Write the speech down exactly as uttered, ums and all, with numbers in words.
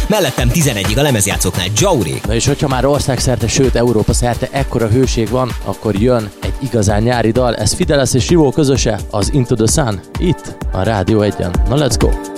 mellettem tizenegyig a lemezjátszóknál Jauri. Na és hogyha már országszerte, sőt Európa szerte ekkora hőség van, akkor jön egy igazán nyári dal, ez Fideles és Rivó közöse, az Into the Sun, itt a Rádió egyen. Na let's go!